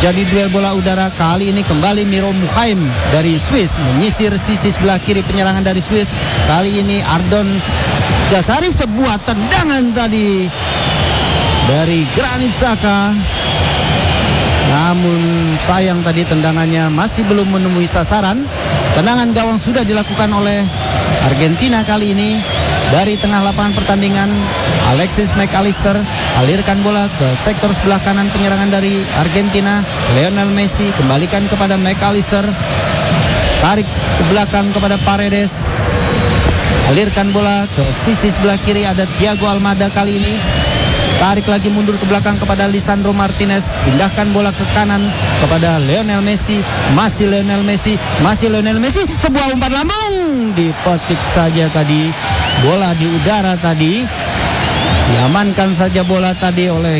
Terjadi duel bola udara. Kali ini kembali Miro Muhaim dari Swiss menyisir sisi sebelah kiri penyerangan dari Swiss. Kali ini Ardon Jasari, sebuah tendangan tadi dari Granit Xhaka. Namun sayang tadi tendangannya masih belum menemui sasaran. Tendangan gawang sudah dilakukan oleh Argentina kali ini. Dari tengah lapangan pertandingan, Alexis McAllister alirkan bola ke sektor sebelah kanan penyerangan dari Argentina. Lionel Messi kembalikan kepada McAllister. Tarik ke belakang kepada Paredes. Alirkan bola ke sisi sebelah kiri, ada Thiago Almada kali ini. Tarik lagi mundur ke belakang kepada Lisandro Martinez. Pindahkan bola ke kanan kepada Lionel Messi. Masih Lionel Messi. Sebuah umpan lambung. Dipetik saja tadi. Bola di udara tadi. Diamankan saja bola tadi oleh